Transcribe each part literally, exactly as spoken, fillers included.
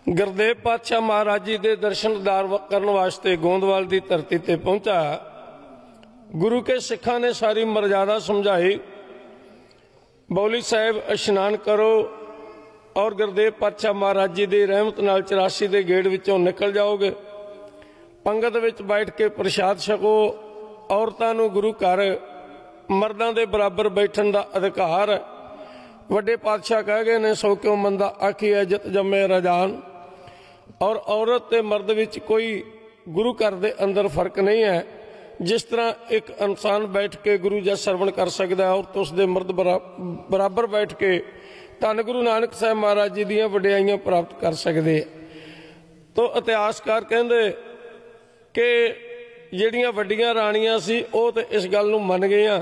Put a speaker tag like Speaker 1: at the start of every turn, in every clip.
Speaker 1: गुरदेव पातशाह महाराज जी के दर्शन दीदार करने वास्ते गोंदवाल की धरती ते पहुंचा। गुरु के सिखा ने सारी मर्यादा समझाई। बौली साहब इशनान करो और गुरदेव पातशाह महाराज जी की रहमत नाल चौरासी के गेट विचों निकल जाओगे। पंगत विच बैठ के प्रसाद छको। औरतां नूं गुरु घर मर्दां दे बराबर बैठण दा अधिकार है। वड्डे पातशाह कह गए ने सौ क्यों मंदा आखी इज्जत जमे रजान। और औरत ते मर्द विच कोई गुरु घर दे अंदर फर्क नहीं है। जिस तरह एक इंसान बैठ के गुरु जा सरवण कर सकता है और तो उसके मर्द बराबर बैठ के धन गुरु नानक साहब महाराज जी दियां वडियाइयां प्राप्त कर सकते हैं। तो इतिहासकार कहते कि जिहड़ियां वड्डियां राणियां सी वो तो इस गल नूं मन गईयां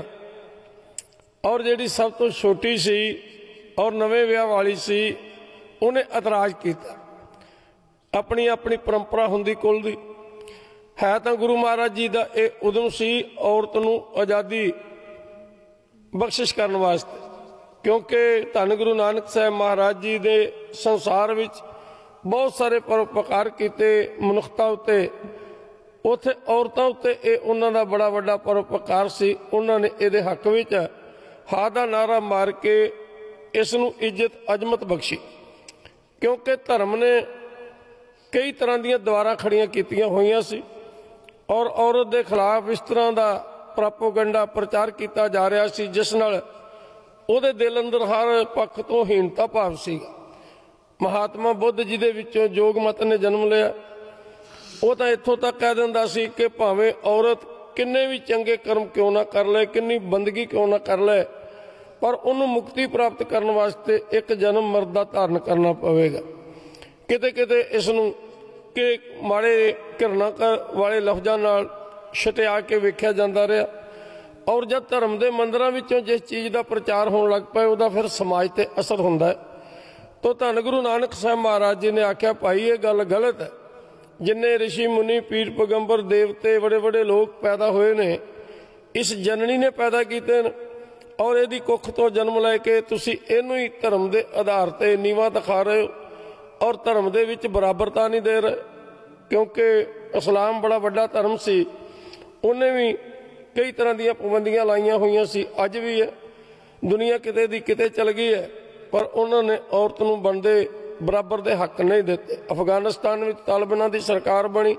Speaker 1: और जिहड़ी सब तो छोटी सी और नवे विआह वाली सी उन्हें एतराज किया। अपनी अपनी परंपरा हुंदी कुल दी है तो गुरु महाराज जी का यह उदम सी औरत नूं आज़ादी बख्शिश करने वास्ते, क्योंकि धन गुरु नानक साहब महाराज जी ने संसार विच बहुत सारे परोपकार किए मनुखता उत्ते। उत्थे औरतों उत्ते यह उन्हां दा बड़ा वड्डा परोपकार सी। उन्होंने ये हक विच हा दा नारा मार के इस नूं इज्जत अजमत बख्शी, क्योंकि धर्म ने कई तरह दीयां दीवारां खड़ियां कीतियां होईयां सी और औरत के खिलाफ इस तरह का प्रोपोगंडा प्रचार किया जा रहा सी जिस नाल उहदे दिल अंदर हर पक्ष तो हीनता भाव सीगा। महात्मा बुद्ध जी दे विचों जोग मत ने जन्म लिया। वो तो इत्थों तक कह दिंदा सी कि भावें औरत किन्ने भी चंगे कर्म क्यों ना कर ले, किन्नी बंदगी क्यों ना कर ले, पर उन्होंने मुक्ति प्राप्त करने वास्ते एक जन्म मर्द दा धारण करना पवेगा। किते किते इसनूं कि माड़े घृणा कर वाले लफ्जां नाल छटिया के वेख्या जाता रहा और जब धर्म के मंदिरों विचों जिस चीज़ का प्रचार होने लग पाए वह फिर समाज ते असर हुंदा है। तो धन गुरु नानक साहब महाराज जी ने आख्या भाई ये गल गलत है। जिन्ने ऋषि मुनि पीर पैगंबर देवते बड़े बड़े लोग पैदा हुए ने इस जननी ने पैदा किए और यदी कुख तो जन्म लैके तुसी इनू ही धर्म के आधार पर नीवा दिखा रहे हो और धर्म दे विच बराबरता नहीं दे रहे। क्योंकि इस्लाम बड़ा वड्डा धर्म सी, उन्हें भी कई तरह दी पाबंदियां लाइयां हुई सी, अज भी है। दुनिया किते दी किते चल गई है पर उन्होंने औरत नूं बनदे बराबर दे हक नहीं देते। अफगानिस्तान में तालिबान की सरकार बनी,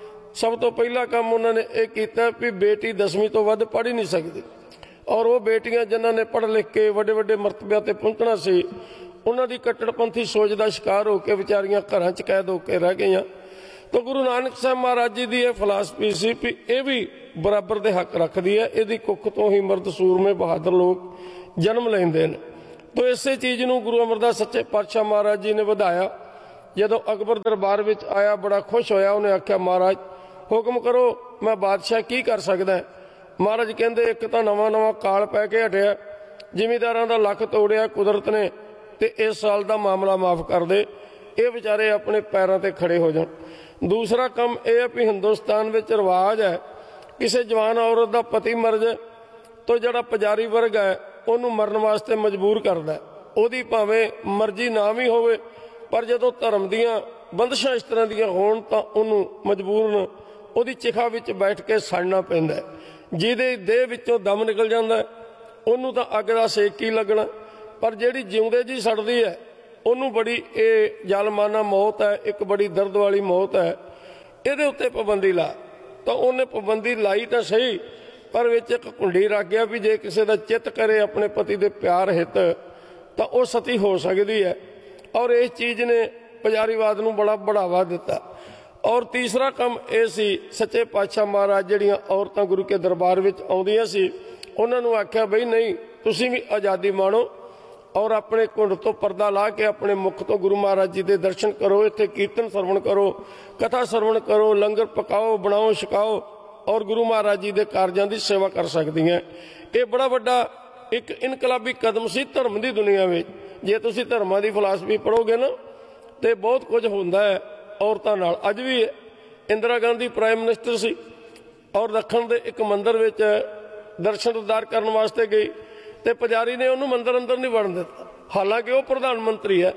Speaker 1: सब तो पहला काम उन्होंने ये किया भी बेटी दसवीं तो वध पढ़ ही नहीं सकती और वो बेटियां जिन्होंने ने पढ़ लिख के वड्डे वड्डे मरतबिया ते पहुंचना सी उन्हों की कट्टड़पंथी सोच का शिकार होकर बेचारियां घर च कैद होकर रह गई। तो गुरु नानक साहब महाराज जी की यह फिलासफी सी भी ये भी बराबर दे हक रखती है। यदी कुख तो ही मर्द सूरमे बहादुर लोग जन्म लेंदे हैं। तो इसे चीज़ नूं गुरु अमरदास सच्चे पातशाह महाराज जी ने वधाया। जदों अकबर दरबार में आया बड़ा खुश होया, उन्हें आख्या महाराज हुक्म करो मैं बादशाह की कर सकदा। महाराज कहते एक तो नवा नवा काल पै के हटिया, जिमीदारां दा लख तोड़िया कुदरत ने, ते इस साल का मामला माफ कर दे, ये बेचारे अपने पैरों ते खड़े हो जाए। दूसरा काम यह है भी हिंदुस्तान में रिवाज है किसी जवान औरत का पति मर जाए तो जड़ा पुजारी वर्ग है उन्होंने मरन वास्ते मजबूर करता है। वो भावें मर्जी ना भी होवे पर जो धर्म दियाँ बंदिशां इस तरह दियां होण तां उन्होंने मजबूरन उहदी चिखा विच बैठ के सड़ना पैंदा है। जिहदे देह विचों दम निकल जाता है उन्होंने तां अग दा सेक ही लगना, पर जिहड़ी जिउंदे जी सड़दी है उन्होंने बड़ी ये जालमाना मौत है, एक बड़ी दर्द वाली मौत है। ये उत्ते पाबंदी ला तो उन्हें पाबंदी लाई तो सही पर विच एक कुंडी रख गया भी जे किसी का चित्त करे अपने पति के प्यार हित तो वह सती हो सकती है। और इस चीज़ ने पुजारीवाद नूं बड़ा बढ़ावा दिता। और तीसरा काम यह सी सच्चे पातशाह महाराज जिहड़ियां औरतां गुरु के दरबार विच आउंदियां सी उन्होंने आख्या बई नहीं तुसीं भी आज़ादी माणो और अपने घुंड तो पर्दा ला के अपने मुख तो गुरु महाराज जी के दर्शन करो, इत्थे कीर्तन सरवण करो, कथा सरवण करो, लंगर पकाओ बनाओ छकाओ और गुरु महाराज जी के कारजां की सेवा कर सकती हैं। ये बड़ा वड्डा एक इनकलाबी कदम सी धर्म की दुनिया में। जे तुसीं धर्मां की फिलासफी पढ़ोगे ना तो बहुत कुछ होंदा है औरतां नाल। अज भी है, इंदिरा गांधी प्राइम मिनिस्टर सी और दखण के एक मंदिर में दर्शन दीदार करने वास्ते गई तो पुजारी ने उन्होंने मंदिर अंदर नहीं वड़न दिता, हालांकि वह प्रधानमंत्री है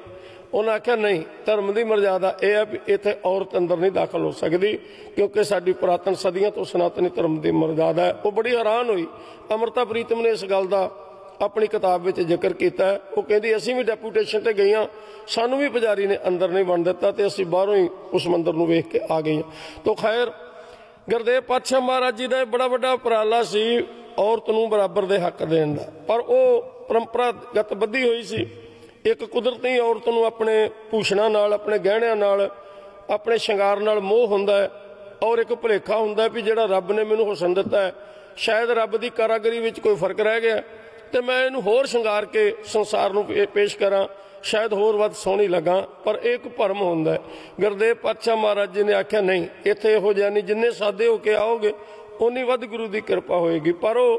Speaker 1: उन्हें आख्या नहीं, धर्म की मर्यादा यह है भी इत्थे औरत अंदर नहीं दाखिल हो सकती, क्योंकि साडी पुरातन सदियों तो सनातनी धर्म की मर्यादा है। वो बड़ी हैरान हुई। अमृता प्रीतम ने इस गल का अपनी किताब में जिक्र किया है। वो कहती असीं भी डेपूटेशन ते गई हाँ, सानू भी पुजारी ने अंदर नहीं बन दिता, तो असीं बाहरों ही उस मंदिर नूं वेख के आ गई। तो खैर गुरदेव पातशाह महाराज जी का बड़ा वड्डा उपराला सी औरत नूं बराबर दे हक देण दा, पर वो परंपरागत बधी हुई सी। एक कुदरती औरत नूं अपने भूषणां नाल, अपने गहणियां नाल, अपने शंगार नाल मोह हुंदा है, और एक भुलेखा हुंदा है भी जिहड़ा रब ने मैनूं हुसन दिता है, शायद रब की कारागरी विच कोई फर्क रह गया तो मैं इहनूं होर शंगार के संसार नूं पेश करां, शायद होर वध सोहणी लगा। पर एक भरम हुंदा है। गुरदेव पातशाह महाराज जी ने आख्या नहीं, इत्थे इहो जिहा नहीं, जिन्ने सादे होके आओगे उन्नी वध गुरु की कृपा होएगी। पर वो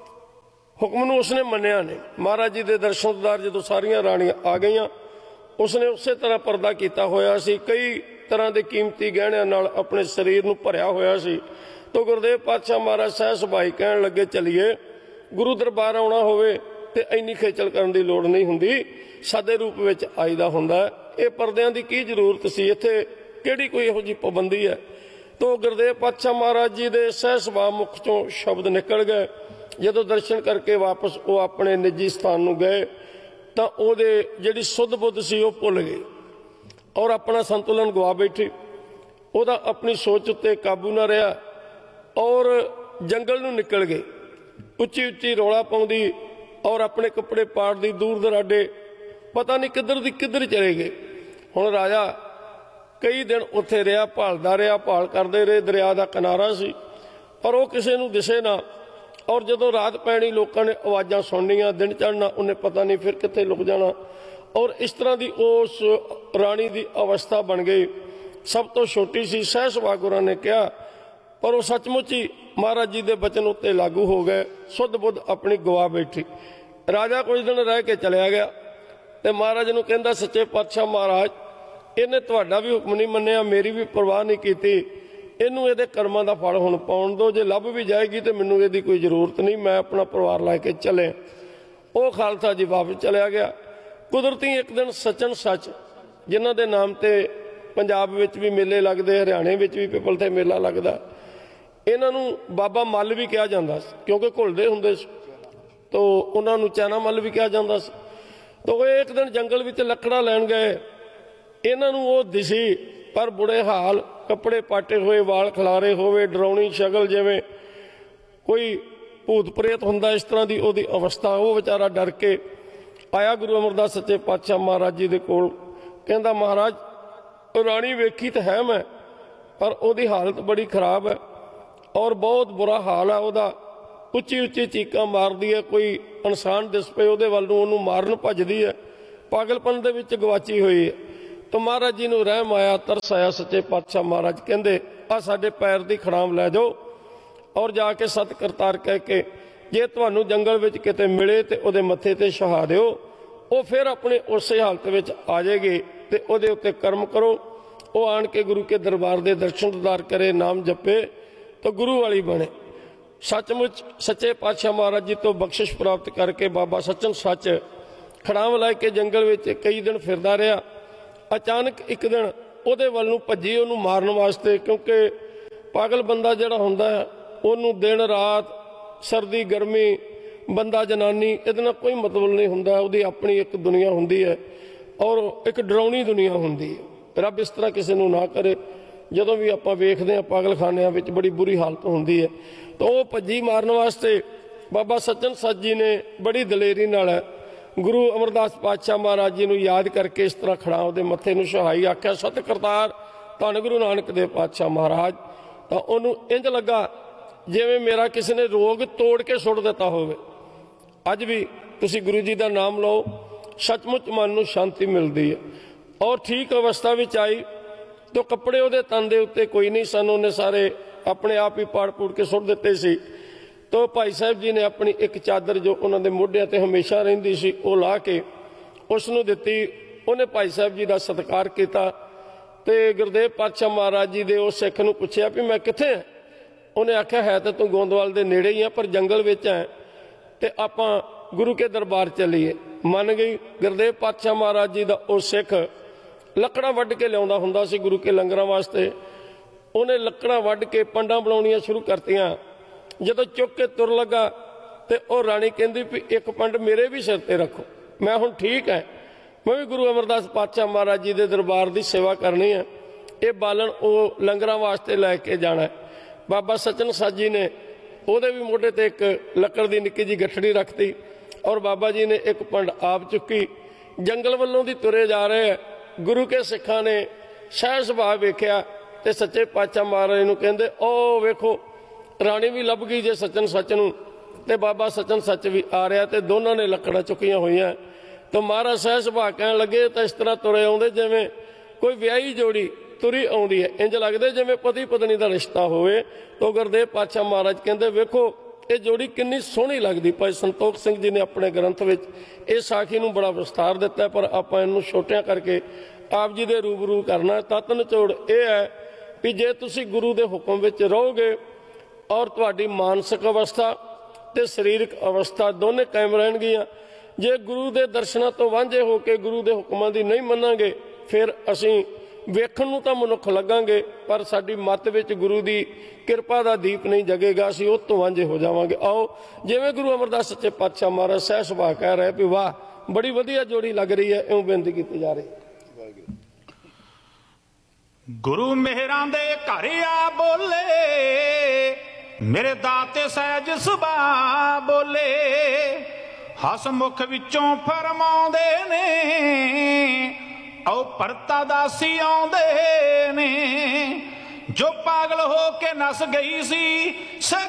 Speaker 1: हुक्म नूं उसने मन्निया नहीं। महाराज जी के दर्शनदार जो सारियां राणियां आ गई, उसने उस तरह परदा किया होया सी, कई तरह के कीमती गहणियां नाल अपने शरीर नूं भरिया होया सी। तो गुरदेव पातशाह महाराज सह सुभाई कहण लगे, चलिए गुरु दरबार आउणा होवे ते इन्नी खेचल करन दी लोड़ नहीं हुंदी, सादे रूप विच आईदा हुंदा है। ये परदियां दी की जरूरत सी, इत्थे किहड़ी कोई इहो जी पाबंदी है। तो गुरदेव पातशाह महाराज जी दे सह सुभाव मुख चों शब्द निकल गए। जदों दर्शन करके वापस वो अपने निजी स्थान नूं गए तो उहदे जिहड़ी सुध बुद्ध सी वो भुल गई और अपना संतुलन गवा बैठी। उहदा अपनी सोच उत्ते काबू ना रहा और जंगल नूं निकल गए। उच्ची उच्ची रौला पाउंदी और अपने कपड़े पाड़दी दूर दराडे पता नहीं किधर दी किधर चले गए। हुण राजा कई दिन उत्थे रहा, भालदा रहा, भाल करदे रहे। दरिया का किनारा सी पर वो किसी नूं दिसे ना। और जदों रात पैनी लोगों ने आवाज़ां सुननियां, दिन चढ़ना, उन्हें पता नहीं फिर कित्थे लुक जाना। और इस तरह की उस राणी की अवस्था बन गई। सब तो छोटी सी। सह सुभा गुरां ने कहा, पर वो सचमुच ही महाराज जी के बचन उत्ते लागू हो गए। सुध बुद्ध अपनी गवा बैठी। राजा कुछ दिन रह के चलिया गया तो महाराज नूं कहंदा, सच्चे पातशाह महाराज, इन्हें तुहाडा भी हुक्म नहीं मन्निया, मेरी भी परवाह नहीं की, इनू ये कर्मां दा फल हुण पाउण दो। जे लभ भी जाएगी तो मैनूं इहदी कोई जरूरत नहीं, मैं अपना परिवार लैके चले। वो खालसा जी वापस चलिया गया। कुदरती एक दिन सचन सच जिन्हां दे नाम ते पंजाब विच भी मेले लगदे, हरियाणे विच भी पिपल ते मेला लगदा, इन्हां नूं बाबा मल भी कहा जांदा सी क्योंकि घुलदे हुंदे सी। तो उन्हां नूं चैना मल भी कहा जांदा सी। तो वो एक दिन जंगल विच लकड़ा लैण गए। इन्हां नूं वो दिसी पर बुरे हाल, कपड़े पाटे हुए, वाल खिलारे होवे, डरावनी शगल, जिवें कोई भूत प्रेत हुंदा, इस तरह की उहदी अवस्था। वो बेचारा डर के आया गुरु अमरदास सच्चे पातशाह महाराज जी दे कोल। कहंदा, महाराज राणी वेखी तो है मैं, पर उहदी हालत बड़ी खराब है और बहुत बुरा हाल है उहदा। उच्ची उच्ची चीकां मारदी है, कोई इंसान दिस पे उहदे वल नूं उहनूं मारन भजदी है, पागलपन दे विच गवाची हुई है। तो महाराज जी नूं रहम आया, तरस आया। सच्चे पातशाह महाराज कहंदे, आ साडे पैर दी खड़ाम लै जाओ और जाके सत करतार कह के जे तुहानूं जंगल विच किते मिले तो उहदे मत्थे ते छहा दिओ। वो फिर अपने उस हालत विच आ जाएगी तो उहदे उत्ते कर्म करो। वो आण के गुरु के दरबार दे दर्शन दीदार करे, नाम जपे तो गुरु वाली बने। सचमुच सच्चे पातशाह महाराज जी तो बख्शिश प्राप्त करके बाबा सचन सच खड़ाम लै के जंगल विच कई दिन फिरदा रहा। अचानक एक दिन उहदे वल नूं भज्जी उहनूं मारन वास्ते, क्योंकि पागल बंदा जिहड़ा हुंदा है उहनूं दिन रात, सर्दी गर्मी, बंदा जनानी, इहदे नाल कोई मतलब नहीं हुंदा। उहदी अपनी एक दुनिया हुंदी है और एक डरावनी दुनिया हुंदी है। रब इस तरह किसी नूं ना करे। जदों भी आपां वेखदे हां पागलखानिਆਂ विच बड़ी बुरी हालत हुंदी है। तो वह भज्जी मारन वास्ते बाबा सचन सच जी ने बड़ी दलेरी नाल गुरु अमरदास पातशाह महाराज जी नूं याद करके इस तरह खड़ा उहदे मत्थे नूं छहाई, आख्या, सत करतार धन गुरु नानक देव पातशाह महाराज। तो उहनूं इंज लगा जिवें मेरा किसी ने रोग तोड़ के सुट दिता होवे। अज भी तुसीं गुरु जी का नाम लो, सचमुच मन नूं शांति मिलती है। और ठीक अवस्था विच आई तो कपड़े उहदे तन दे उत्ते कोई नहीं सन, उहने सारे अपने आप ही पाड़ पूड़ के सुट दिते सी। तो भाई साहब जी ने अपनी एक चादर जो उन्होंने मोढियां ते हमेशा रहिंदी सी वो ला के उसनूं दित्ती। उन्हें भाई साहब जी का सत्कार किया। तो गुरदेव पातशाह महाराज जी दे उस सिख नूं पुछया भी मैं कित्थे हां। उन्हें आख्या, है तो तू गोंदवाल दे नेड़े ही है पर जंगल विच है, तो आपां गुरु के दरबार चलीए। मन गई। गुरदेव पातशाह महाराज जी का वो सिख ਲੱਕੜਾਂ ਵੱਢ ਕੇ ਲਿਆਉਂਦਾ ਹੁੰਦਾ ਸੀ ਗੁਰੂ ਕੇ ਲੰਗਰਾਂ ਵਾਸਤੇ। ਉਹਨੇ ਲੱਕੜਾਂ ਵੱਢ ਕੇ ਪੰਡਾਂ ਬਣਾਉਣੀਆਂ ਸ਼ੁਰੂ ਕਰਤੀਆਂ। ਜਦੋਂ ਚੁੱਕ ਕੇ ਤੁਰ ਲੱਗਾ ਤੇ ਉਹ ਰਾਣੀ ਕਹਿੰਦੀ ਵੀ ਇੱਕ ਪੰਡ ਮੇਰੇ ਵੀ ਸਿਰ ਤੇ ਰੱਖੋ, ਮੈਂ ਹੁਣ ਠੀਕ ਹੈ, ਮੈਂ ਵੀ ਗੁਰੂ ਅਮਰਦਾਸ ਪਾਤਸ਼ਾਹ ਮਹਾਰਾਜ ਜੀ ਦੇ ਦਰਬਾਰ ਦੀ ਸੇਵਾ ਕਰਨੀ ਹੈ। ਇਹ ਬਾਲਣ ਉਹ ਲੰਗਰਾਂ ਵਾਸਤੇ ਲੈ ਕੇ ਜਾਣਾ। ਬਾਬਾ ਸਚਨ ਸਾਜ ਜੀ ਨੇ ਉਹਦੇ ਵੀ ਮੋਢੇ ਤੇ ਇੱਕ ਲੱਕੜ ਦੀ ਨਿੱਕੀ ਜਿਹੀ ਗੱਠੜੀ ਰੱਖਤੀ ਔਰ ਬਾਬਾ ਜੀ ਨੇ ਇੱਕ ਪੰਡ ਆਪ ਚੁੱਕੀ। ਜੰਗਲ ਵੱਲੋਂ ਦੀ ਤੁਰੇ ਜਾ ਰਹੇ। ਗੁਰੂ ਕੇ ਸਿੱਖਾਂ ਨੇ ਸਹਿ ਸੁਭਾਅ ਵੇਖਿਆ ਤੇ ਸੱਚੇ ਪਾਤਸ਼ਾਹ ਮਹਾਰਾਜ ਨੂੰ ਕਹਿੰਦੇ, ਉਹ ਵੇਖੋ ਰਾਣੀ ਵੀ ਲੱਭ ਗਈ ਜੇ ਸਚਨ ਸੱਚ ਨੂੰ, ਤੇ ਬਾਬਾ ਸਚਨ ਸੱਚ ਵੀ ਆ ਰਿਹਾ ਤੇ ਦੋਨਾਂ ਨੇ ਲੱਕੜਾਂ ਚੁੱਕੀਆਂ ਹੋਈਆਂ। ਤਾਂ ਮਹਾਰਾਜ ਸਹਿ ਸੁਭਾਅ ਕਹਿਣ ਲੱਗੇ ਤਾਂ ਇਸ ਤਰ੍ਹਾਂ ਤੁਰੇ ਆਉਂਦੇ ਜਿਵੇਂ ਕੋਈ ਵਿਆਹੀ ਜੋੜੀ ਤੁਰੀ ਆਉਂਦੀ ਹੈ, ਇੰਜ ਲੱਗਦੇ ਜਿਵੇਂ ਪਤੀ ਪਤਨੀ ਦਾ ਰਿਸ਼ਤਾ ਹੋਵੇ। ਤਾਂ ਗੁਰਦੇਵ ਪਾਤਸ਼ਾਹ ਮਹਾਰਾਜ ਕਹਿੰਦੇ, ਵੇਖੋ ਇਹ ਜੋੜੀ ਕਿੰਨੀ ਸੋਹਣੀ ਲੱਗਦੀ। ਭਾਈ ਸੰਤੋਖ ਸਿੰਘ ਜੀ ਨੇ ਆਪਣੇ ਗ੍ਰੰਥ ਵਿੱਚ ਇਹ ਸਾਖੀ ਨੂੰ ਬੜਾ ਵਿਸਥਾਰ ਦਿੱਤਾ, ਪਰ ਆਪਾਂ ਇਹਨੂੰ ਛੋਟਿਆਂ ਕਰਕੇ ਆਪ ਜੀ ਦੇ ਰੂਬਰੂ ਕਰਨਾ। ਤਤ ਨਿਚੋੜ ਇਹ ਹੈ ਵੀ ਜੇ ਤੁਸੀਂ ਗੁਰੂ ਦੇ ਹੁਕਮ ਵਿੱਚ ਰਹੋਗੇ ਔਰ ਤੁਹਾਡੀ ਮਾਨਸਿਕ ਅਵਸਥਾ ਤੇ ਸਰੀਰਕ ਅਵਸਥਾ ਦੋਨੇ ਕਾਇਮ ਰਹਿਣਗੀਆਂ। ਜੇ ਗੁਰੂ ਦੇ ਦਰਸ਼ਨਾਂ ਤੋਂ ਵਾਂਝੇ ਹੋ ਕੇ ਗੁਰੂ ਦੇ ਹੁਕਮਾਂ ਦੀ ਨਹੀਂ ਮੰਨਾਂਗੇ, ਫਿਰ ਅਸੀਂ ਵੇਖਣ ਨੂੰ ਤਾਂ ਮਨੁੱਖ ਲੱਗਾਂਗੇ ਪਰ ਸਾਡੀ ਮੱਤ ਵਿੱਚ ਗੁਰੂ ਦੀ ਕਿਰਪਾ ਦਾ ਦੀਪ ਨਹੀਂ ਜਗੇਗਾ, ਅਸੀਂ ਉਹ ਤੋਂ ਵਾਂਝੇ ਹੋ ਜਾਵਾਂਗੇ। ਆਓ ਜਿਵੇਂ ਗੁਰੂ ਅਮਰਦਾਸ ਸੱਚੇ ਪਾਤਸ਼ਾਹ ਮਹਾਰਾਜ ਸਹਿ ਸੁਭਾਅ ਕਹਿ ਰਹੇ ਵੀ ਵਾਹ ਬੜੀ ਵਧੀਆ ਜੋੜੀ ਲੱਗ ਰਹੀ ਹੈ, ਇਉਂ ਬੇਨਤੀ ਕੀਤੀ ਜਾ ਰਹੀ।
Speaker 2: ਗੁਰੂ ਮਿਹਰਾਂ ਦੇ ਘਰ ਆ ਬੋਲੇ, ਮੇਰੇ ਦਾਤੇ ਸਹਿਜ ਸੁਭਾਅ ਬੋਲੇ, ਹਸਮੁਖ ਵਿੱਚੋਂ ਫਰਮਾਉਂਦੇ ਨੇ, ਆਓ ਭਰਤਾ ਦਾਸੀ ਆਉਂਦੇ ਨੇ, ਜੋ ਪਾਗਲ ਹੋ ਕੇ ਨਸ ਗਈ ਸੀ